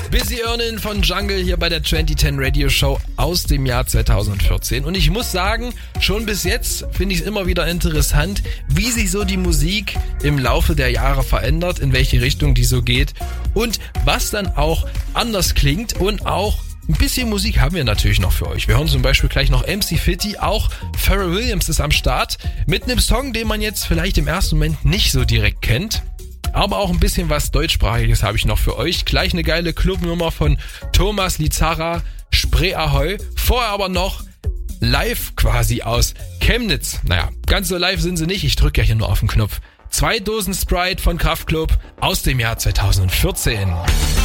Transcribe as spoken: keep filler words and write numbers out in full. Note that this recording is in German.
Busy Earnin' von Jungle hier bei der zwanzig zehn Radio Show aus dem Jahr zweitausendvierzehn. Und ich muss sagen, schon bis jetzt finde ich es immer wieder interessant, wie sich so die Musik im Laufe der Jahre verändert, in welche Richtung die so geht und was dann auch anders klingt. Und auch ein bisschen Musik haben wir natürlich noch für euch. Wir hören zum Beispiel gleich noch M C Fitty, auch Pharrell Williams ist am Start mit einem Song, den man jetzt vielleicht im ersten Moment nicht so direkt kennt. Aber auch ein bisschen was Deutschsprachiges habe ich noch für euch. Gleich eine geile Clubnummer von Thomas Lizarra, Spree Ahoi. Vorher aber noch live quasi aus Chemnitz. Naja, ganz so live sind sie nicht. Ich drücke ja hier nur auf den Knopf. Zwei Dosen Sprite von Kraftklub aus dem Jahr zweitausendvierzehn.